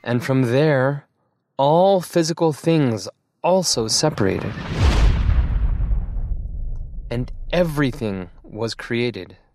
and from there, all physical things also separated. And everything was created